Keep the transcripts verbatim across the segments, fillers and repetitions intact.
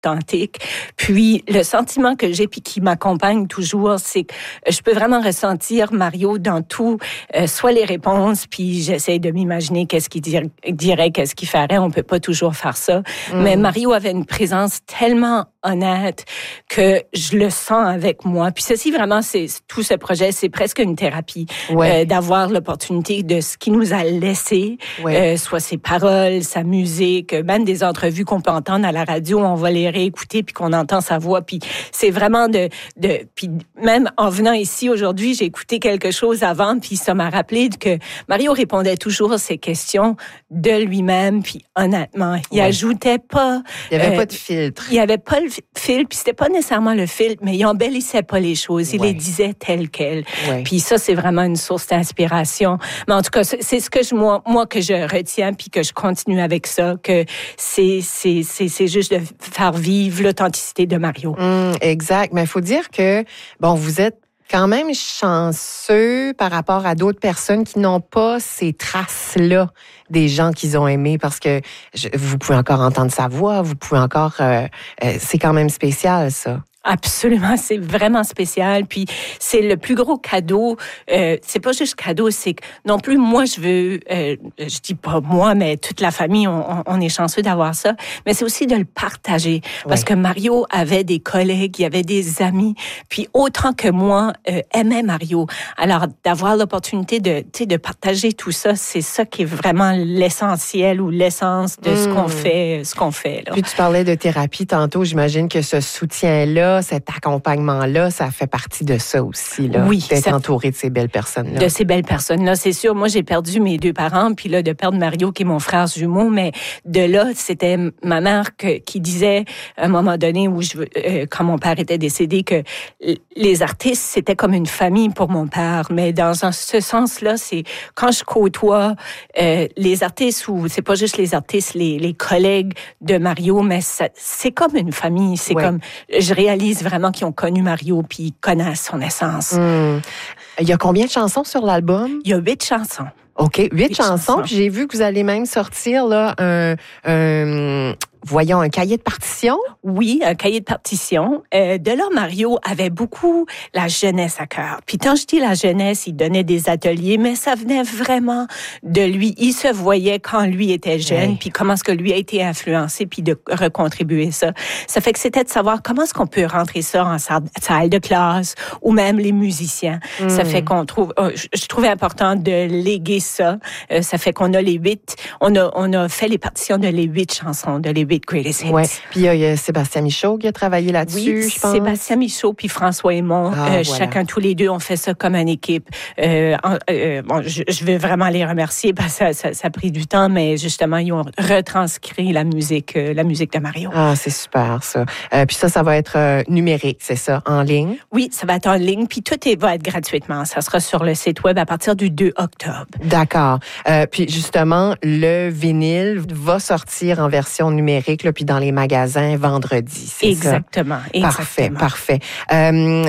authentique. Puis le sentiment que j'ai puis qui m'accompagne toujours, c'est que je peux vraiment ressentir Mario dans tout, euh, soit les réponses, puis j'essaie de m'imaginer qu'est-ce qu'il dir- dirait, qu'est-ce qu'il ferait. On peut pas toujours faire ça. Mm. Mais Mario avait une présence tellement honnête que je le sens avec moi. Puis ceci, vraiment, c'est tout ce projet, c'est presque une thérapie. Ouais. Euh, d'avoir l'opportunité de ce qu'il nous a laissé, ouais. euh, soit ses paroles, sa musique, même des entrevues qu'on peut entendre à la radio, on va les réécouter puis qu'on entend sa voix. Puis c'est vraiment de... de puis même en venant ici aujourd'hui, j'ai écouté quelque chose avant puis ça m'a rappelé que Mario répondait toujours à ces questions de lui-même puis honnêtement. Il ouais. ajoutait pas... Il n'y avait euh, pas de filtre. Il n'y avait pas le filtre, puis c'était pas nécessairement le filtre, mais il embellissait pas les choses. Il ouais. les disait telles quelles. Ouais. Puis ça, c'est vraiment une source d'inspiration. Mais en tout cas, c'est ce que je, moi, moi que je retiens puis que je continue avec ça, que c'est, c'est, c'est, c'est juste de faire vivre l'authenticité de Mario. Mmh, exact. Mais il faut dire que, bon, vous êtes quand même chanceux par rapport à d'autres personnes qui n'ont pas ces traces-là des gens qu'ils ont aimés parce que je, vous pouvez encore entendre sa voix, vous pouvez encore... Euh, euh, c'est quand même spécial, ça. Absolument, c'est vraiment spécial. Puis c'est le plus gros cadeau. Euh, c'est pas juste cadeau, c'est que non plus moi je veux. Euh, je dis pas moi, mais toute la famille, on, on est chanceux d'avoir ça. Mais c'est aussi de le partager parce oui. que Mario avait des collègues, il y avait des amis. Puis autant que moi euh, aimait Mario. Alors d'avoir l'opportunité de, tu sais, de partager tout ça, c'est ça qui est vraiment l'essentiel ou l'essence de mmh. ce qu'on fait, ce qu'on fait là. Puis tu parlais de thérapie tantôt. J'imagine que ce soutien-là, cet accompagnement-là, ça fait partie de ça aussi, là. Oui. D'être ça... entouré de ces belles personnes-là. De ces belles personnes-là, c'est sûr. Moi, j'ai perdu mes deux parents, puis là, de perdre Mario, qui est mon frère jumeau, mais de là, c'était ma mère que, qui disait, à un moment donné, où je, euh, quand mon père était décédé, que les artistes, c'était comme une famille pour mon père. Mais dans un, ce sens-là, c'est quand je côtoie euh, les artistes, ou c'est pas juste les artistes, les, les collègues de Mario, mais ça, c'est comme une famille. C'est ouais. comme, je réalise vraiment qu'ils ont connu Mario puis ils connaissent son essence. Mmh. Il y a combien de chansons sur l'album? Il y a huit chansons. OK, huit, huit chansons. chansons. Puis j'ai vu que vous allez même sortir là un... un... Voyons, un cahier de partition? Oui, un cahier de partition. Euh, de là, Mario avait beaucoup la jeunesse à cœur. Puis quand je dis la jeunesse, il donnait des ateliers, mais ça venait vraiment de lui. Il se voyait quand lui était jeune, oui. puis comment est-ce que lui a été influencé, puis de recontribuer ça. Ça fait que c'était de savoir comment est-ce qu'on peut rentrer ça en salle de classe, ou même les musiciens. Mm. Ça fait qu'on trouve... Je trouvais important de léguer ça. Euh, ça fait qu'on a les huit... On a, on a fait les partitions de les huit chansons, de les Greatest Hits. Ouais. Puis il y a Sébastien Michaud qui a travaillé là-dessus, oui, je pense. Sébastien Michaud puis François Aymon, ah, euh, voilà. chacun tous les deux, on fait ça comme une équipe. Euh, euh, bon, je, je veux vraiment les remercier parce que ça, ça, ça a pris du temps, mais justement ils ont retranscrit la musique, euh, la musique de Mario. Ah, c'est super ça. Euh, puis ça, ça va être euh, numérique, c'est ça, en ligne. Oui, ça va être en ligne, puis tout est, va être gratuitement. Ça sera sur le site web à partir du deux octobre. D'accord. Euh, puis justement, le vinyle va sortir en version numérique. Là, puis dans les magasins vendredi, c'est exactement, ça? Exactement. Parfait, parfait. Euh,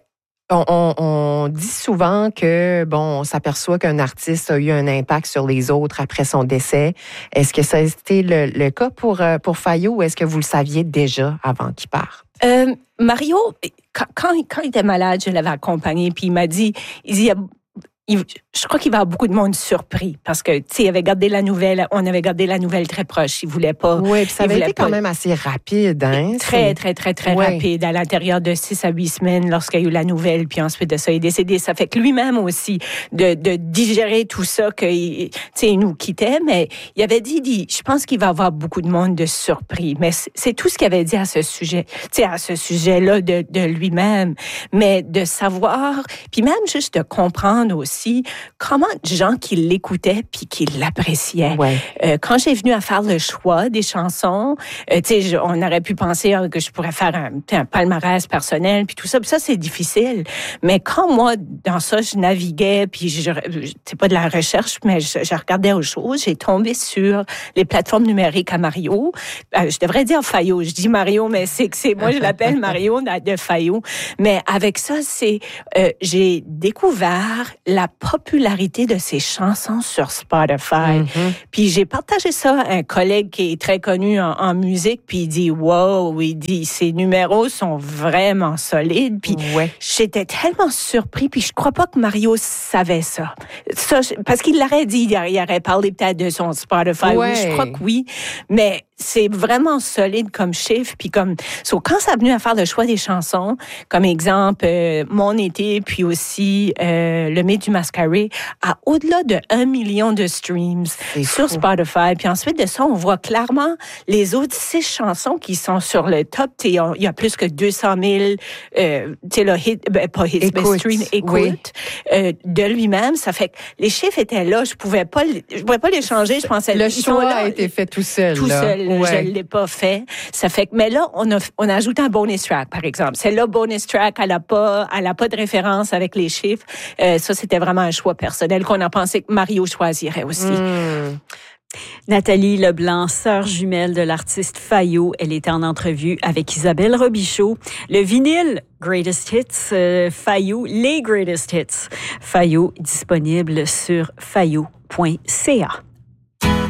on, on, on dit souvent que, bon, on s'aperçoit qu'un artiste a eu un impact sur les autres après son décès. Est-ce que ça a été le, le cas pour, pour Fayot ou est-ce que vous le saviez déjà avant qu'il parte? Euh, Mario, quand, quand, quand il était malade, je l'avais accompagné, puis il m'a dit, il dit, Il, je crois qu'il va y avoir beaucoup de monde surpris parce que, tu sais, il avait gardé la nouvelle, on avait gardé la nouvelle très proche. Il voulait pas. Oui, puis ça avait été pas, quand même assez rapide, hein? Très, très, très, très ouais. rapide. À l'intérieur de six à huit semaines, lorsqu'il y a eu la nouvelle, puis ensuite de ça, il est décédé. Ça fait que lui-même aussi, de, de digérer tout ça, que, tu sais, il nous quittait, mais il avait dit, dit, je pense qu'il va y avoir beaucoup de monde de surpris. Mais c'est, c'est tout ce qu'il avait dit à ce sujet, tu sais, à ce sujet-là de, de lui-même. Mais de savoir, puis même juste de comprendre aussi, comment de gens qui l'écoutaient puis qui l'appréciaient. Ouais. Euh, quand j'ai venu à faire le choix des chansons, euh, tu sais, on aurait pu penser que je pourrais faire un, un palmarès personnel puis tout ça. Puis ça, c'est difficile. Mais quand moi, dans ça, je naviguais puis je, c'est pas de la recherche, mais je, je regardais aux choses, j'ai tombé sur les plateformes numériques à Mario. Euh, je devrais dire Fayot. Je dis Mario, mais c'est que c'est moi, je l'appelle Mario de Fayot. Mais avec ça, c'est euh, j'ai découvert la popularité popularité de ses chansons sur Spotify. Mm-hmm. Puis j'ai partagé ça à un collègue qui est très connu en, en musique, puis il dit, wow, il dit, ses numéros sont vraiment solides. Puis ouais. j'étais tellement surpris, puis je crois pas que Mario savait ça. ça parce qu'il l'aurait dit, il aurait parlé peut-être de son Spotify. Ouais. Oui, je crois que oui. Mais c'est vraiment solide comme chiffre. Puis comme, so, quand ça a venu à faire le choix des chansons, comme exemple, euh, Mon été, puis aussi euh, Le Mythe du Mascaré, à au-delà de un million de streams c'est sur fou. Spotify. Puis ensuite de ça, on voit clairement les autres six chansons qui sont sur le top. Il y a plus que deux cent mille, euh, tu sais, le hit, ben, pas hit, mais stream, écoute oui. euh, de lui-même. Ça fait que les chiffres étaient là. Je pouvais pas, je pouvais pas les changer. Je pensais, le ils choix sont là, a été fait tout seul. Tout là. seul. Ouais. Je l'ai pas fait. Ça fait que, mais là, on a, on a ajouté un bonus track, par exemple. C'est là, bonus track, elle a pas, elle a pas de référence avec les chiffres. Euh, ça, c'était vraiment un choix personnel qu'on a pensé que Mario choisirait aussi. Mm. Nathalie Leblanc, sœur jumelle de l'artiste Fayot. Elle était en entrevue avec Isabelle Robichaud. Le vinyle Greatest Hits, euh, Fayot, les Greatest Hits. Fayot, disponible sur fayot point c a.